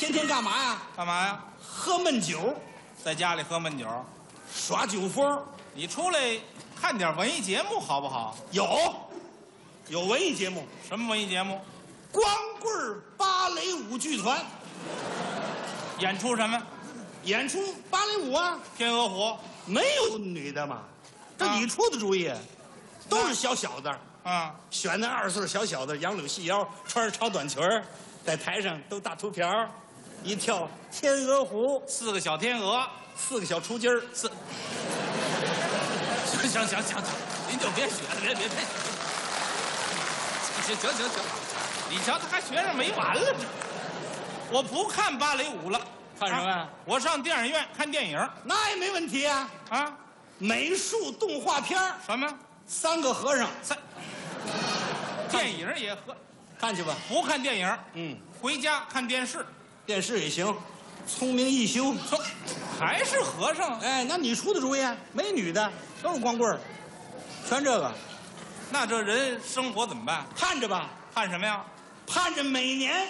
天天干嘛呀？ 干嘛呀？ 喝闷酒， 在家里喝闷酒。 耍酒疯。 你出来看点文艺节目好不好？ 有文艺节目， 什么文艺节目？ 光棍芭蕾舞剧团演出什么？ 演出芭蕾舞啊。 天鹅湖。 没有女的嘛，这你出的主意，都是小小子。 啊， 选那20岁小小子，杨柳细腰，穿着超短裙儿，在台上都大秃瓢儿，一跳天鹅湖 4个小天鹅 ，4个小雏鸡儿。 行，您就别学了，别学。行，你瞧他还学上没完了这。我不看芭蕾舞了， 看什么呀？ 我上电影院看电影。 那也没问题啊。 啊， 美术动画片儿什么 3个和尚， 电影也喝？ 看去吧。 不看电影，回家看电视。 电视也行，聪明一休。 还是和尚？ 哎，那你出的主意，没女的，都是光棍儿，全这个。 那这人生活怎么办？ 盼着吧， 盼什么呀？ 盼着每年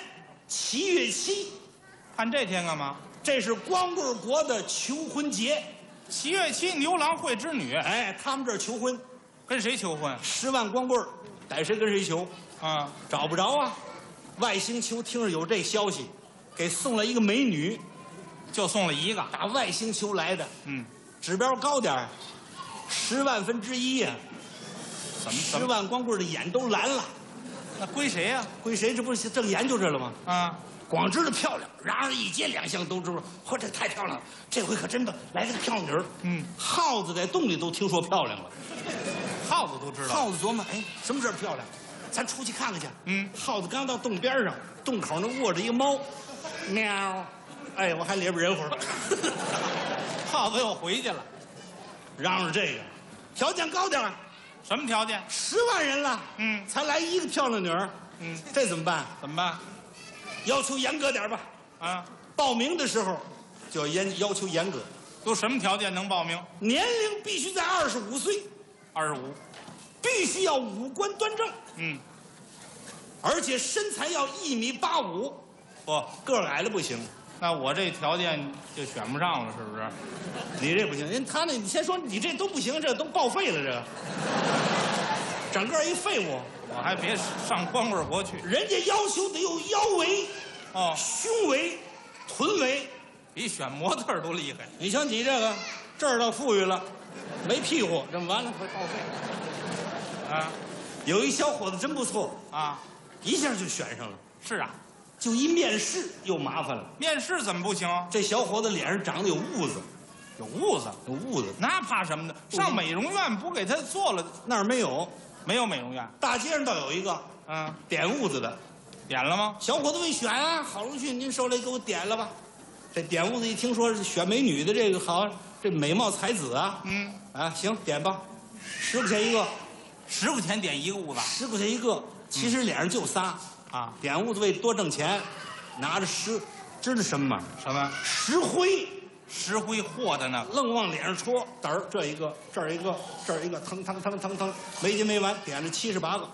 7月7， 盼这天干嘛？ 这是光棍国的求婚节。 7月7牛郎会织女。 哎，他们这儿求婚， 跟谁求婚 10万光棍儿，逮谁跟谁求， 啊？ 找不着啊。外星球听着有这消息，给送了一个美女， 就送了一个。 打外星球来的， 嗯， 指标高点儿，10万分之一呀。10万光棍的眼都蓝了， 那归谁呀？ 归谁？这不是正研究着了吗？ 啊， 光知道漂亮，然而一街两巷都知道，嚯，这太漂亮了！这回可真的来了个漂亮女儿。耗子在洞里都听说漂亮了， 耗子都知道。 耗子琢磨，哎，什么时候漂亮？咱出去看看去。耗子刚到洞边上，洞口那卧着一个猫，喵，哎，我还里边人会儿。 耗子又回去了， 嚷嚷这个，条件高点儿什么条件 ？10万人了，才来一个漂亮女儿，这怎么办？ 怎么办？ 要求严格点吧。 啊， 报名的时候就要求严格， 都什么条件能报名年龄必须在25岁 ？25。 必须要五官端正，而且身材要1.85米， 不， 个儿矮了不行。 那我这条件就选不上了，是不是？ 你这不行，人他那你先说你这都不行，这都报废了，这整个一废物。 我还别上光棍国去。 人家要求得有腰围、胸围、臀围， 比选模特都厉害。 你瞧你这个这儿倒富裕了，没屁股，这么完了会报废。 啊， 有一小伙子真不错啊， 一下就选上了。 是啊， 就一面试又麻烦了。 面试怎么不行？ 这小伙子脸上长得有痦子， 有痦子， 有痦子， 那怕什么呢？上美容院不给他做了？ 那儿没有， 没有美容院。 大街上倒有一个，点痦子的， 点了吗？ 小伙子未选啊，郝荣旭，您受累给我点了吧。这点痦子一听说是选美女的，这个好，这美貌才子啊，行，点吧，10块钱一个 ，10块钱点一个痦子 ，10块钱一个，其实脸上就仨啊，点痦子为多挣钱，拿着知道什么吗？ 什么？ 石灰。 石灰和的呢， 愣往脸上戳，嘚儿这一个，这儿一个，这儿一个，腾，没劲没完，点了78个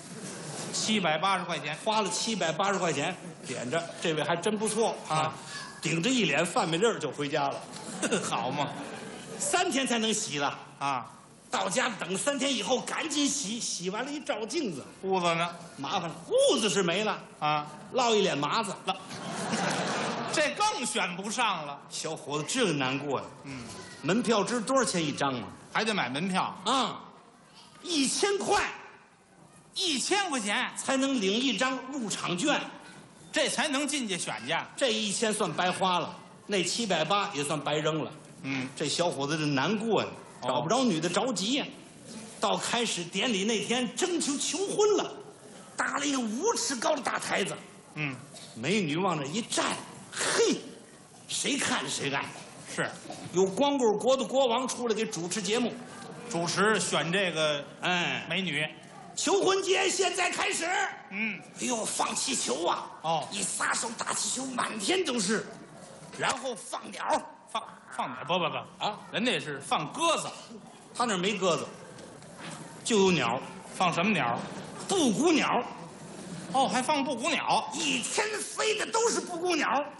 ，780块钱， 花了780块钱点着，这位还真不错啊，顶着一脸饭米粒儿就回家了， 好嘛 ，3天才能洗了啊， 到家等3天以后赶紧洗，洗完了一照镜子， 痦子呢？ 麻烦了，痦子是没了啊， 落一脸麻子了。这更选不上了， 小伙子这个难过呀。门票知多少钱一张吗？ 还得买门票啊，1000块 ，1000块钱才能领一张入场券， 这才能进去选去。 这1000算白花了，那780也算白扔了。这小伙子这难过呀，找不着女的着急呀。到开始典礼那天征求婚了，搭了一个5尺高的大台子。美女往那一站。嘿，谁看谁爱， 是， 有光棍国的国王出来给主持节目， 主持选这个美女， 求婚节现在开始。 哎呦，放气球啊！一撒手大气球满天都是，然后放鸟， 放鸟不啊，人家是放鸽子， 他那没鸽子，就有鸟， 放什么鸟？ 布谷鸟。 还放布谷鸟， 一天飞的都是布谷鸟。